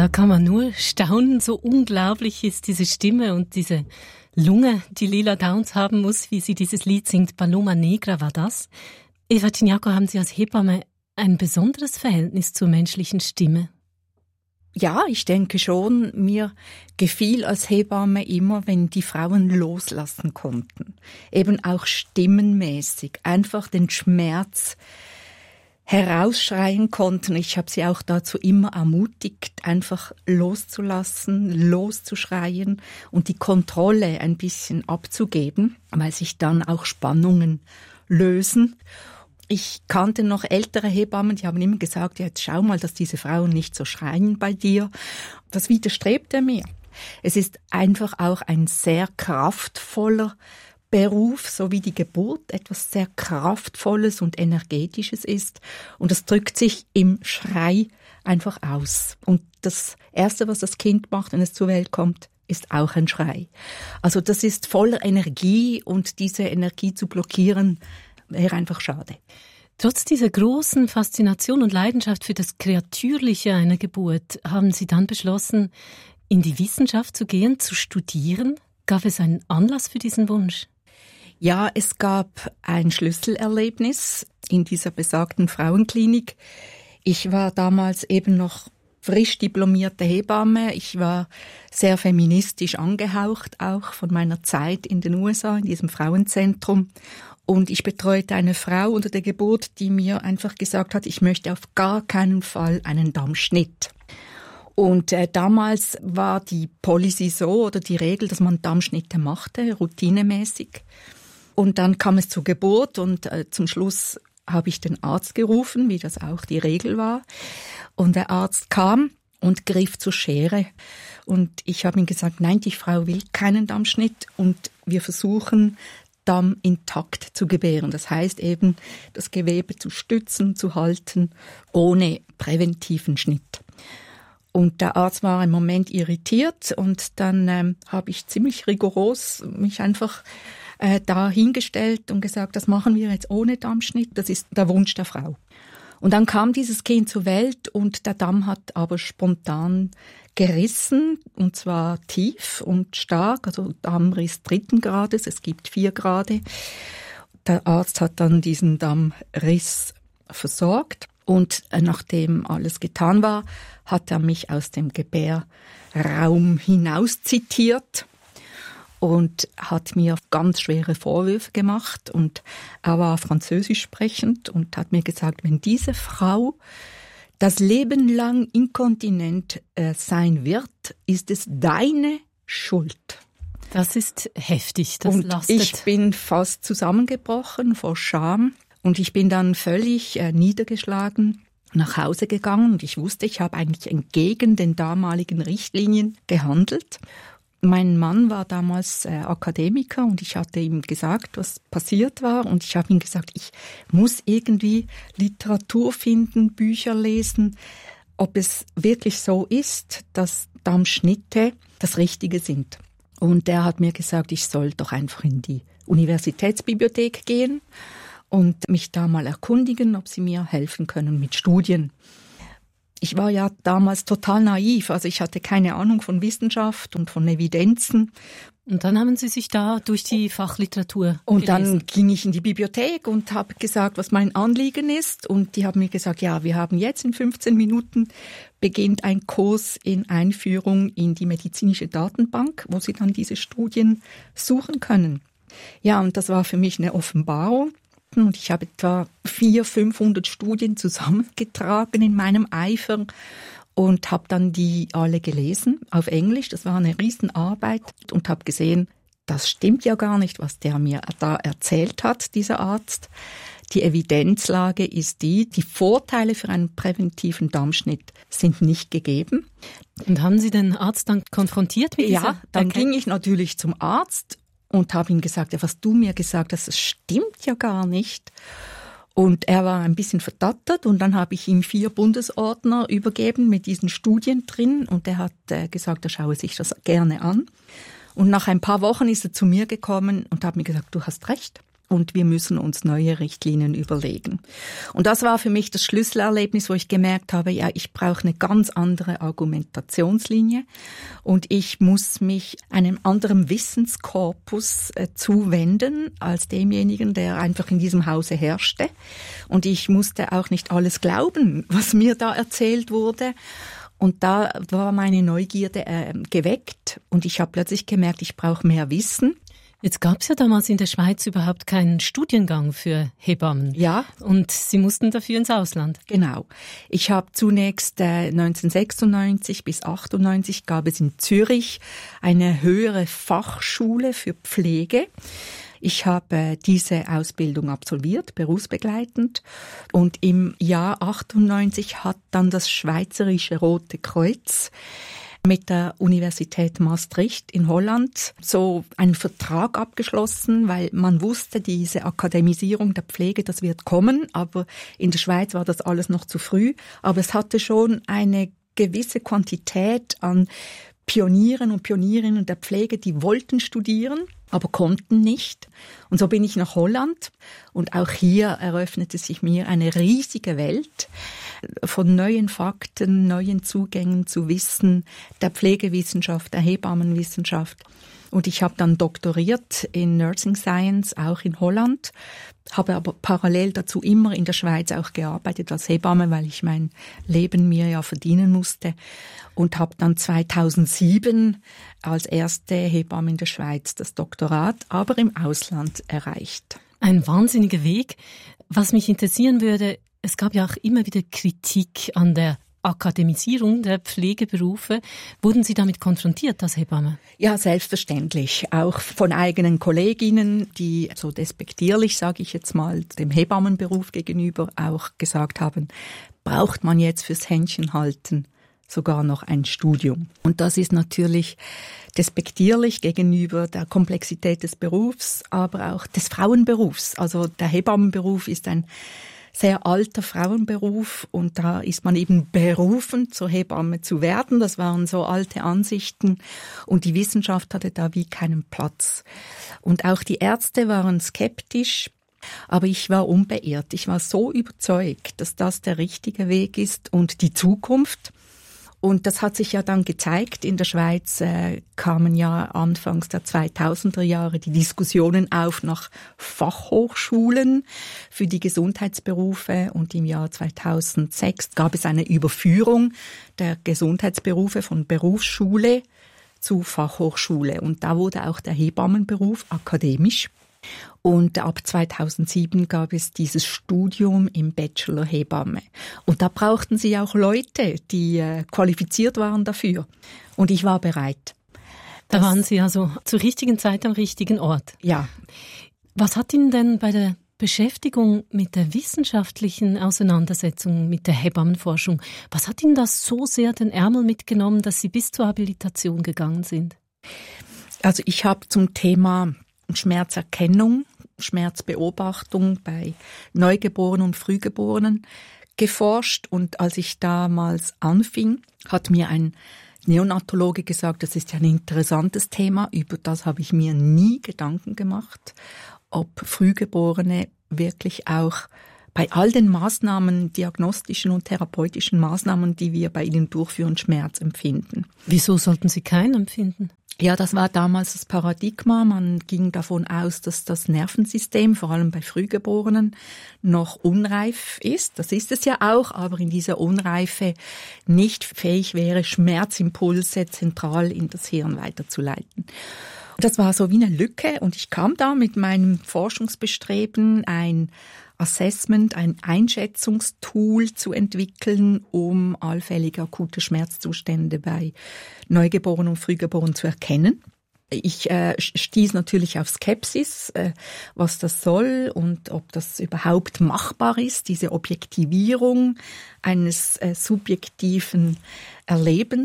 Da kann man nur staunen, so unglaublich ist diese Stimme und diese Lunge, die Lila Downs haben muss, wie sie dieses Lied singt. Paloma Negra war das. Eva Tiniaco, haben Sie als Hebamme ein besonderes Verhältnis zur menschlichen Stimme? Ja, ich denke schon. Mir gefiel als Hebamme immer, wenn die Frauen loslassen konnten. Eben auch stimmenmäßig. Einfach den Schmerz herausschreien konnten. Ich habe sie auch dazu immer ermutigt, einfach loszulassen, loszuschreien und die Kontrolle ein bisschen abzugeben, weil sich dann auch Spannungen lösen. Ich kannte noch ältere Hebammen, die haben immer gesagt, ja, jetzt schau mal, dass diese Frauen nicht so schreien bei dir. Das widerstrebte mir. Es ist einfach auch ein sehr kraftvoller Beruf, so wie die Geburt etwas sehr Kraftvolles und Energetisches ist. Und das drückt sich im Schrei einfach aus. Und das Erste, was das Kind macht, wenn es zur Welt kommt, ist auch ein Schrei. Also das ist voller Energie und diese Energie zu blockieren, wäre einfach schade. Trotz dieser großen Faszination und Leidenschaft für das Kreatürliche einer Geburt haben Sie dann beschlossen, in die Wissenschaft zu gehen, zu studieren? Gab es einen Anlass für diesen Wunsch? Ja, es gab ein Schlüsselerlebnis in dieser besagten Frauenklinik. Ich war damals eben noch frisch diplomierte Hebamme. Ich war sehr feministisch angehaucht, auch von meiner Zeit in den USA, in diesem Frauenzentrum. Und ich betreute eine Frau unter der Geburt, die mir einfach gesagt hat, ich möchte auf gar keinen Fall einen Dammschnitt. Und damals war die Policy so oder die Regel, dass man Dammschnitte machte, routinemäßig. Und dann kam es zur Geburt und zum Schluss habe ich den Arzt gerufen, wie das auch die Regel war. Und der Arzt kam und griff zur Schere. Und ich habe ihm gesagt, nein, die Frau will keinen Dammschnitt und wir versuchen, Damm intakt zu gebären. Das heißt eben, das Gewebe zu stützen, zu halten, ohne präventiven Schnitt. Und der Arzt war einen Moment irritiert und dann habe ich ziemlich rigoros mich einfach da hingestellt und gesagt, das machen wir jetzt ohne Dammschnitt, das ist der Wunsch der Frau. Und dann kam dieses Kind zur Welt und der Damm hat aber spontan gerissen, und zwar tief und stark, also Dammriss 3. Grades, es gibt 4 Grade. Der Arzt hat dann diesen Dammriss versorgt und nachdem alles getan war, hat er mich aus dem Gebärraum hinaus zitiert und hat mir ganz schwere Vorwürfe gemacht und er war französisch sprechend und hat mir gesagt, wenn diese Frau das Leben lang inkontinent sein wird, ist es deine Schuld. Das ist heftig, das und lastet. Ich bin fast zusammengebrochen vor Scham und ich bin dann völlig niedergeschlagen nach Hause gegangen und ich wusste, ich habe eigentlich entgegen den damaligen Richtlinien gehandelt. Mein Mann war damals Akademiker und ich hatte ihm gesagt, was passiert war. Und ich habe ihm gesagt, ich muss irgendwie Literatur finden, Bücher lesen, ob es wirklich so ist, dass Dammschnitte das Richtige sind. Und er hat mir gesagt, ich soll doch einfach in die Universitätsbibliothek gehen und mich da mal erkundigen, ob sie mir helfen können mit Studien. Ich war ja damals total naiv, also ich hatte keine Ahnung von Wissenschaft und von Evidenzen. Und dann haben Sie sich da durch die Fachliteratur Und gelesen. Dann ging ich in die Bibliothek und habe gesagt, was mein Anliegen ist. Und die haben mir gesagt, ja, wir haben jetzt in 15 Minuten beginnt ein Kurs in Einführung in die medizinische Datenbank, wo Sie dann diese Studien suchen können. Ja, und das war für mich eine Offenbarung. Und ich habe etwa 400-500 Studien zusammengetragen in meinem Eifer und habe dann die alle gelesen auf Englisch. Das war eine Riesenarbeit und habe gesehen, das stimmt ja gar nicht, was der mir da erzählt hat, dieser Arzt. Die Evidenzlage ist die Vorteile für einen präventiven Dammschnitt sind nicht gegeben. Und haben Sie den Arzt dann konfrontiert mit dieser Ja, dann ging ich natürlich zum Arzt und habe ihm gesagt, ja, was du mir gesagt hast, das stimmt ja gar nicht. Und er war ein bisschen verdattert und dann habe ich ihm 4 Bundesordner übergeben mit diesen Studien drin und er hat gesagt, er schaue sich das gerne an. Und nach ein paar Wochen ist er zu mir gekommen und hat mir gesagt, du hast recht. und wir müssen uns neue Richtlinien überlegen. Und das war für mich das Schlüsselerlebnis, wo ich gemerkt habe, ja, ich brauche eine ganz andere Argumentationslinie und ich muss mich einem anderen Wissenskorpus zuwenden als demjenigen, der einfach in diesem Hause herrschte. Und ich musste auch nicht alles glauben, was mir da erzählt wurde. Und da war meine Neugierde geweckt und ich habe plötzlich gemerkt, ich brauche mehr Wissen. Jetzt gab es ja damals in der Schweiz überhaupt keinen Studiengang für Hebammen. Ja. Und Sie mussten dafür ins Ausland. Genau. Ich habe zunächst 1996 bis 98 gab es in Zürich eine höhere Fachschule für Pflege. Ich habe diese Ausbildung absolviert, berufsbegleitend. Und im Jahr 98 hat dann das Schweizerische Rote Kreuz mit der Universität Maastricht in Holland so einen Vertrag abgeschlossen, weil man wusste, diese Akademisierung der Pflege, das wird kommen, aber in der Schweiz war das alles noch zu früh. Aber es hatte schon eine gewisse Quantität an Pionieren und Pionierinnen der Pflege, die wollten studieren, aber konnten nicht. Und so bin ich nach Holland und auch hier eröffnete sich mir eine riesige Welt von neuen Fakten, neuen Zugängen zu Wissen der Pflegewissenschaft, der Hebammenwissenschaft. Und ich habe dann doktoriert in Nursing Science, auch in Holland, habe aber parallel dazu immer in der Schweiz auch gearbeitet als Hebamme, weil ich mein Leben mir ja verdienen musste und habe dann 2007 als erste Hebamme in der Schweiz das Doktorat, aber im Ausland erreicht. Ein wahnsinniger Weg. Was mich interessieren würde, es gab ja auch immer wieder Kritik an der Akademisierung der Pflegeberufe. Wurden Sie damit konfrontiert als Hebamme? Ja, selbstverständlich. Auch von eigenen Kolleginnen, die so despektierlich, sage ich jetzt mal, dem Hebammenberuf gegenüber auch gesagt haben, braucht man jetzt fürs Händchenhalten sogar noch ein Studium. Und das ist natürlich despektierlich gegenüber der Komplexität des Berufs, aber auch des Frauenberufs. Also der Hebammenberuf ist ein sehr alter Frauenberuf und da ist man eben berufen, zur Hebamme zu werden. Das waren so alte Ansichten und die Wissenschaft hatte da wie keinen Platz. Und auch die Ärzte waren skeptisch, aber ich war unbeirrt. Ich war so überzeugt, dass das der richtige Weg ist und die Zukunft. Und das hat sich ja dann gezeigt. In der Schweiz kamen ja anfangs der 2000er Jahre die Diskussionen auf nach Fachhochschulen für die Gesundheitsberufe. Und im Jahr 2006 gab es eine Überführung der Gesundheitsberufe von Berufsschule zu Fachhochschule. Und da wurde auch der Hebammenberuf akademisch. Und ab 2007 gab es dieses Studium im Bachelor Hebamme. Und da brauchten sie auch Leute, die qualifiziert waren dafür. Und ich war bereit. Da waren Sie also zur richtigen Zeit am richtigen Ort. Ja. Was hat Ihnen denn bei der Beschäftigung mit der wissenschaftlichen Auseinandersetzung mit der Hebammenforschung, was hat Ihnen das so sehr den Ärmel mitgenommen, dass Sie bis zur Habilitation gegangen sind? Also ich habe zum Thema Schmerzerkennung, Schmerzbeobachtung bei Neugeborenen und Frühgeborenen geforscht. Und als ich damals anfing, hat mir ein Neonatologe gesagt, das ist ja ein interessantes Thema, über das habe ich mir nie Gedanken gemacht, ob Frühgeborene wirklich auch bei all den Maßnahmen, diagnostischen und therapeutischen Maßnahmen, die wir bei ihnen durchführen, Schmerz empfinden. Wieso sollten Sie keinen empfinden? Ja, das war damals das Paradigma. Man ging davon aus, dass das Nervensystem, vor allem bei Frühgeborenen, noch unreif ist. Das ist es ja auch, aber in dieser Unreife nicht fähig wäre, Schmerzimpulse zentral in das Hirn weiterzuleiten. Das war so wie eine Lücke und ich kam da mit meinem Forschungsbestreben, ein Assessment, ein Einschätzungstool zu entwickeln, um allfällige akute Schmerzzustände bei Neugeborenen und Frühgeborenen zu erkennen. Ich stieß natürlich auf Skepsis, was das soll und ob das überhaupt machbar ist, diese Objektivierung eines subjektiven Erlebens.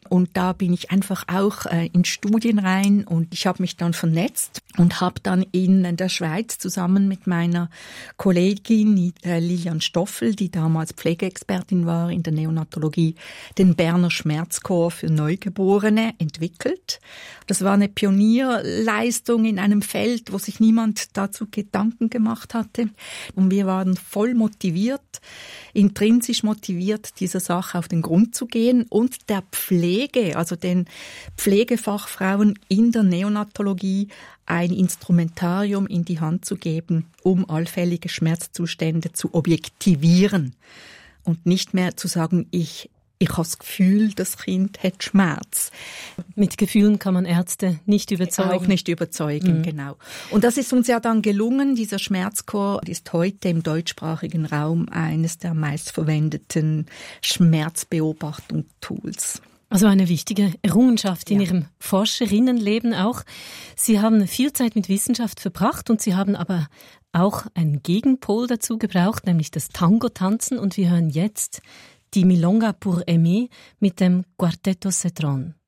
Und da bin ich einfach auch in Studien rein und ich habe mich dann vernetzt und habe dann in der Schweiz zusammen mit meiner Kollegin Lilian Stoffel, die damals Pflegeexpertin war in der Neonatologie, den Berner Schmerzchor für Neugeborene entwickelt. Das war eine Pionierleistung in einem Feld, wo sich niemand dazu Gedanken gemacht hatte. Und wir waren voll motiviert, intrinsisch motiviert, dieser Sache auf den Grund zu gehen und der Pflege, also den Pflegefachfrauen in der Neonatologie, ein Instrumentarium in die Hand zu geben, um allfällige Schmerzzustände zu objektivieren und nicht mehr zu sagen, ich habe das Gefühl, das Kind hat Schmerz. Mit Gefühlen kann man Ärzte nicht überzeugen. Auch nicht überzeugen, genau. Und das ist uns ja dann gelungen. Dieser Schmerzchor ist heute im deutschsprachigen Raum eines der meistverwendeten Schmerzbeobachtungstools. Also eine wichtige Errungenschaft in Ihrem Forscherinnenleben auch. Sie haben viel Zeit mit Wissenschaft verbracht und Sie haben aber auch einen Gegenpol dazu gebraucht, nämlich das Tango-Tanzen. Und wir hören jetzt die Milonga pour aimer mit dem Quartetto Cedron.